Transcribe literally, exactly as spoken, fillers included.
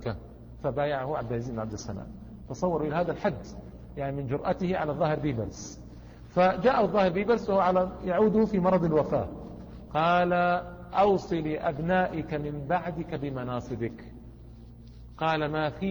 مكة فبايعه عبد العزيز بن عبد السلام. تصوروا إلى هذا الحد يعني من جرأته على الظاهر بيبرس. فجاء الظاهر بيبرس وهو على يعود في مرض الوفاة، قال أوصي لأبنائك من بعدك بمناصبك. قال ما في